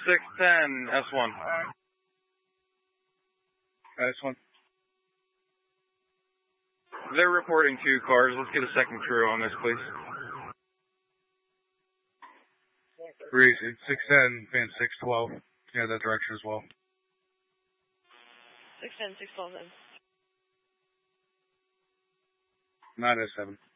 610, S1. S1. They're reporting 2 cars. Let's get a second crew on this, please. 610, fan 612. Yeah, that direction as well. 610, 612 then. 907.